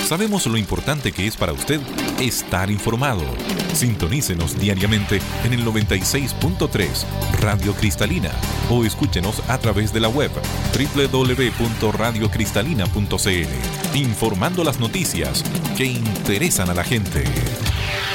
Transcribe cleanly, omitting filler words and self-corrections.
Sabemos lo importante que es para usted estar informado. Sintonícenos diariamente en el 96.3 Radio Cristalina o escúchenos a través de la web www.radiocristalina.cl, informando las noticias que interesan a la gente.